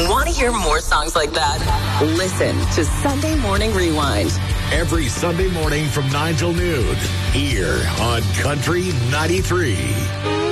Want to hear more songs like that? Listen to Sunday Morning Rewind. Every Sunday morning from 9 till noon here on Country 93.